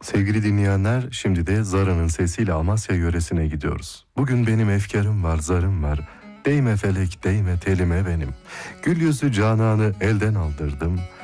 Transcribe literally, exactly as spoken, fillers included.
Sevgili dinleyenler, şimdi de Zara'nın sesiyle Amasya yöresine gidiyoruz. Bugün benim efkarım var, zarım var. Değme felek, değme telime benim. Gül yüzlü cananı elden aldırdım.